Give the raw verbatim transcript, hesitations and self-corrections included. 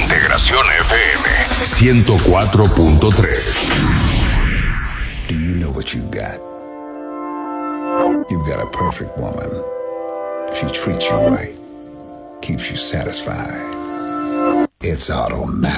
Integración F M ciento cuatro punto tres. Do you know what you've got? You've got a perfect woman. She treats you right, keeps you satisfied. It's automatic.